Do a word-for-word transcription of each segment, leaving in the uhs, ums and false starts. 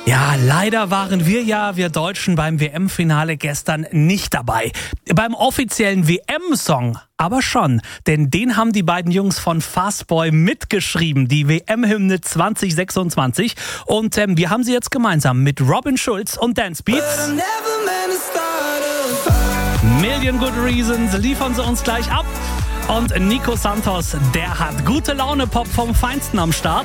Ja, leider waren wir ja, wir Deutschen, beim W M-Finale gestern nicht dabei. Beim offiziellen W M-Song aber schon, denn den haben die beiden Jungs von Fastboy mitgeschrieben, die W M-Hymne zwanzig sechsundzwanzig. Und ähm, wir haben sie jetzt gemeinsam mit Robin Schulz und Dance Beats. Million Good Reasons liefern sie uns gleich ab. Und Nico Santos, der hat gute Laune Pop vom Feinsten am Start.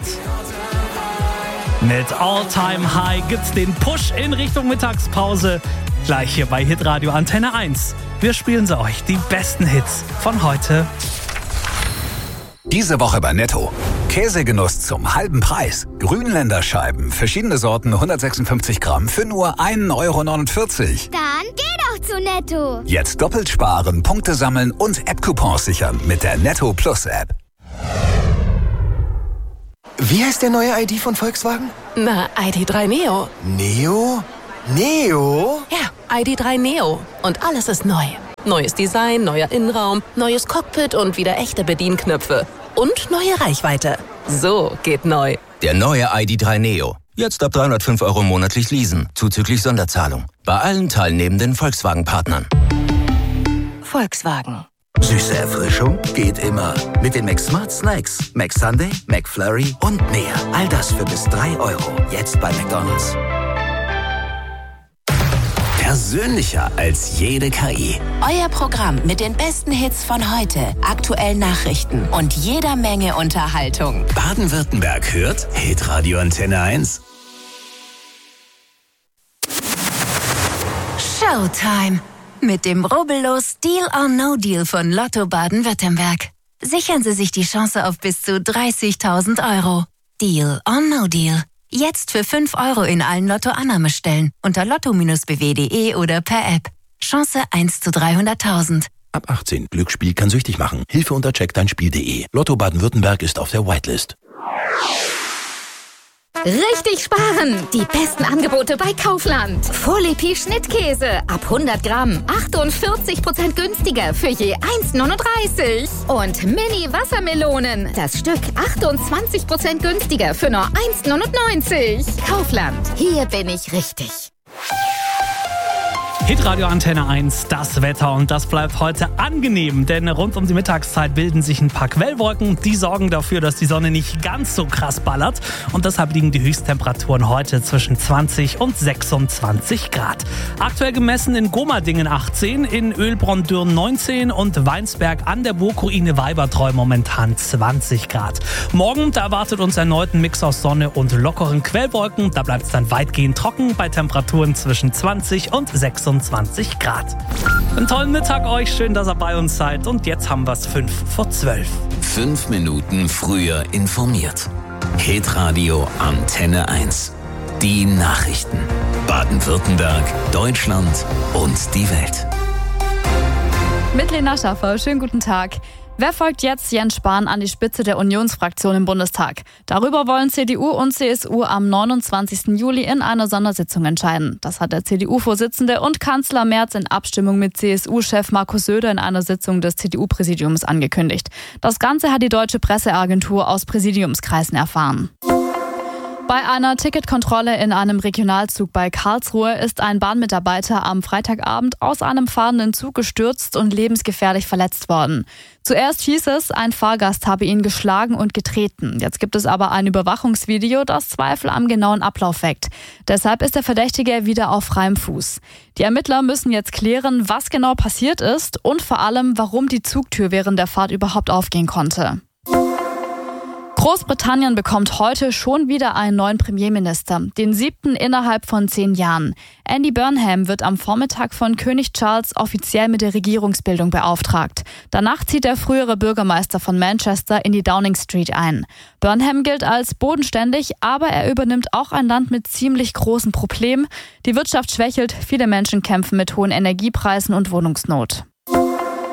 Mit All Time High gibt's den Push in Richtung Mittagspause. Gleich hier bei Hitradio Antenne eins. Wir spielen sie euch, die besten Hits von heute. Diese Woche bei Netto. Käsegenuss zum halben Preis. Grünländer Scheiben, verschiedene Sorten, hundertsechsundfünfzig Gramm für nur ein Euro neunundvierzig. Dann geh doch zu Netto. Jetzt doppelt sparen, Punkte sammeln und App-Coupons sichern mit der Netto Plus App. Wie heißt der neue I D von Volkswagen? Na, I D drei Neo. Neo? Neo? Ja, I D drei Neo. Und alles ist neu. Neues Design, neuer Innenraum, neues Cockpit und wieder echte Bedienknöpfe. Und neue Reichweite. So geht neu. Der neue I D drei Neo. Jetzt ab dreihundertfünf Euro monatlich leasen, zuzüglich Sonderzahlung. Bei allen teilnehmenden Volkswagen-Partnern. Volkswagen. Süße Erfrischung geht immer. Mit den McSmart Snacks. McSunday, McFlurry und mehr. All das für bis drei Euro. Jetzt bei McDonald's. Persönlicher als jede K I. Euer Programm mit den besten Hits von heute, aktuellen Nachrichten und jeder Menge Unterhaltung. Baden-Württemberg hört Hitradio Antenne eins. Showtime. Mit dem rubbellos Deal or No Deal von Lotto Baden-Württemberg. Sichern Sie sich die Chance auf bis zu dreißigtausend Euro. Deal or No Deal. Jetzt für fünf Euro in allen Lotto-Annahmestellen unter lotto b w punkt de oder per App. Chance eins zu dreihunderttausend. Ab achtzehn. Glücksspiel kann süchtig machen. Hilfe unter check dein spiel punkt de. Lotto Baden-Württemberg ist auf der Whitelist. Richtig sparen! Die besten Angebote bei Kaufland. Folie Schnittkäse ab hundert Gramm. achtundvierzig Prozent günstiger für je eins neununddreißig. Und Mini-Wassermelonen. Das Stück achtundzwanzig Prozent günstiger für nur eins neunundneunzig. Kaufland. Hier bin ich richtig. Hitradio Antenne eins, das Wetter, und das bleibt heute angenehm, denn rund um die Mittagszeit bilden sich ein paar Quellwolken, die sorgen dafür, dass die Sonne nicht ganz so krass ballert, und deshalb liegen die Höchsttemperaturen heute zwischen zwanzig und sechsundzwanzig Grad. Aktuell gemessen in Gomadingen achtzehn, in Ölbronn-Dürn neunzehn und Weinsberg an der Burgruine Weibertreu momentan zwanzig Grad. Morgen, da erwartet uns erneut ein Mix aus Sonne und lockeren Quellwolken, da bleibt es dann weitgehend trocken bei Temperaturen zwischen zwanzig und sechsundzwanzig Grad. Einen tollen Mittag euch, schön, dass ihr bei uns seid, und jetzt haben wir es fünf vor zwölf. Fünf Minuten früher informiert. Hitradio Antenne eins. Die Nachrichten. Baden-Württemberg, Deutschland und die Welt. Mit Lena Schaffer, schönen guten Tag. Wer folgt jetzt Jens Spahn an die Spitze der Unionsfraktion im Bundestag? Darüber wollen C D U und C S U am neunundzwanzigsten Juli in einer Sondersitzung entscheiden. Das hat der C D U-Vorsitzende und Kanzler Merz in Abstimmung mit C S U-Chef Markus Söder in einer Sitzung des C D U-Präsidiums angekündigt. Das Ganze hat die Deutsche Presseagentur aus Präsidiumskreisen erfahren. Bei einer Ticketkontrolle in einem Regionalzug bei Karlsruhe ist ein Bahnmitarbeiter am Freitagabend aus einem fahrenden Zug gestürzt und lebensgefährlich verletzt worden. Zuerst hieß es, ein Fahrgast habe ihn geschlagen und getreten. Jetzt gibt es aber ein Überwachungsvideo, das Zweifel am genauen Ablauf weckt. Deshalb ist der Verdächtige wieder auf freiem Fuß. Die Ermittler müssen jetzt klären, was genau passiert ist und vor allem, warum die Zugtür während der Fahrt überhaupt aufgehen konnte. Großbritannien bekommt heute schon wieder einen neuen Premierminister, den siebten innerhalb von zehn Jahren. Andy Burnham wird am Vormittag von König Charles offiziell mit der Regierungsbildung beauftragt. Danach zieht der frühere Bürgermeister von Manchester in die Downing Street ein. Burnham gilt als bodenständig, aber er übernimmt auch ein Land mit ziemlich großen Problemen. Die Wirtschaft schwächelt, viele Menschen kämpfen mit hohen Energiepreisen und Wohnungsnot.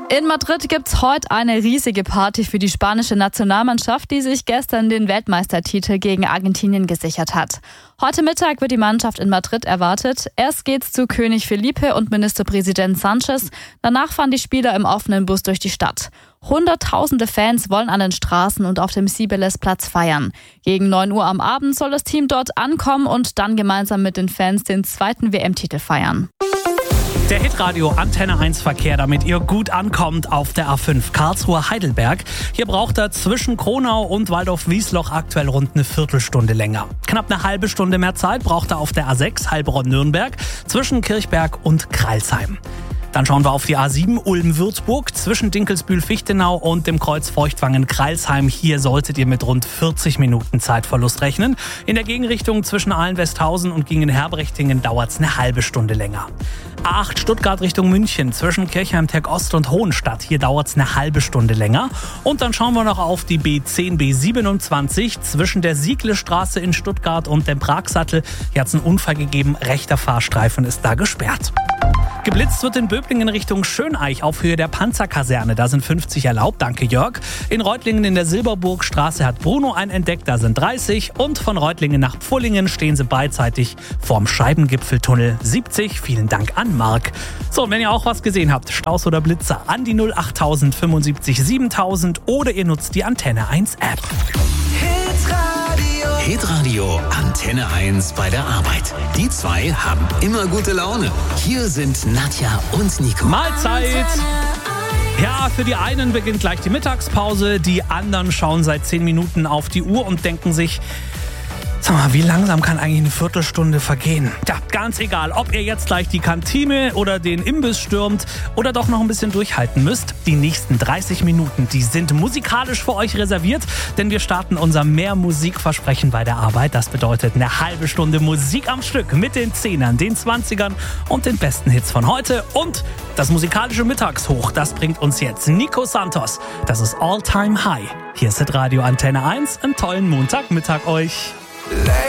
In Madrid gibt's heute eine riesige Party für die spanische Nationalmannschaft, die sich gestern den Weltmeistertitel gegen Argentinien gesichert hat. Heute Mittag wird die Mannschaft in Madrid erwartet. Erst geht's zu König Felipe und Ministerpräsident Sánchez. Danach fahren die Spieler im offenen Bus durch die Stadt. Hunderttausende Fans wollen an den Straßen und auf dem Cibeles-Platz feiern. Gegen neun Uhr am Abend soll das Team dort ankommen und dann gemeinsam mit den Fans den zweiten W M-Titel feiern. Der Hitradio Antenne eins Verkehr, damit ihr gut ankommt auf der A fünf Karlsruhe-Heidelberg. Hier braucht er zwischen Kronau und Waldorf-Wiesloch aktuell rund eine Viertelstunde länger. Knapp eine halbe Stunde mehr Zeit braucht er auf der A sechs Heilbronn-Nürnberg zwischen Kirchberg und Crailsheim. Dann schauen wir auf die A sieben Ulm-Würzburg zwischen Dinkelsbühl-Fichtenau und dem Kreuz Feuchtwangen-Kreilsheim. Hier solltet ihr mit rund vierzig Minuten Zeitverlust rechnen. In der Gegenrichtung zwischen Ahlen-Westhausen und Gingen-Herbrechtingen dauert es eine halbe Stunde länger. A acht Stuttgart Richtung München zwischen Kirchheim-Teck-Ost und Hohenstadt. Hier dauert es eine halbe Stunde länger. Und dann schauen wir noch auf die B zehn B siebenundzwanzig zwischen der Siegle-Straße in Stuttgart und dem Pragsattel. Hier hat es einen Unfall gegeben. Rechter Fahrstreifen ist da gesperrt. Geblitzt wird in Böblingen Richtung Schöneich auf Höhe der Panzerkaserne. Da sind fünfzig erlaubt, danke Jörg. In Reutlingen in der Silberburgstraße hat Bruno einen entdeckt, da sind dreißig. Und von Reutlingen nach Pfullingen stehen sie beidseitig vorm Scheibengipfeltunnel siebzig. Vielen Dank an Marc. So, und wenn ihr auch was gesehen habt, Staus oder Blitzer, an die null acht tausend fünfundsiebzig siebentausend oder ihr nutzt die Antenne eins App. Hitradio Antenne eins bei der Arbeit. Die zwei haben immer gute Laune. Hier sind Nadja und Nico. Mahlzeit! Ja, für die einen beginnt gleich die Mittagspause, die anderen schauen seit zehn Minuten auf die Uhr und denken sich, sag mal, wie langsam kann eigentlich eine Viertelstunde vergehen? Ja, ganz egal, ob ihr jetzt gleich die Kantine oder den Imbiss stürmt oder doch noch ein bisschen durchhalten müsst. Die nächsten dreißig Minuten, die sind musikalisch für euch reserviert, denn wir starten unser Mehr-Musik-Versprechen bei der Arbeit. Das bedeutet eine halbe Stunde Musik am Stück mit den Zehnern, den Zwanzigern und den besten Hits von heute. Und das musikalische Mittagshoch, das bringt uns jetzt Nico Santos. Das ist All Time High. Hier ist Hitradio Antenne eins. Einen tollen Montagmittag euch.